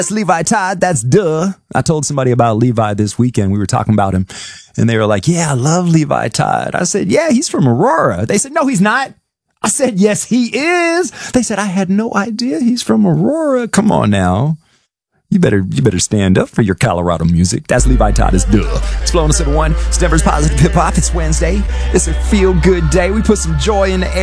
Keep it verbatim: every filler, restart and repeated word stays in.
That's Levi Todd. That's duh. I told somebody about Levi this weekend. We were talking about him and they were like, yeah, I love Levi Todd. I said, yeah, he's from Aurora. They said, no, he's not. I said, yes, he is. They said, I had no idea he's from Aurora. Come on now. You better, you better stand up for your Colorado music. That's Levi Todd. Is duh. It's Flow one oh seven one. It's Denver's Positive Hip Hop. It's Wednesday. It's a feel good day. We put some joy in the air.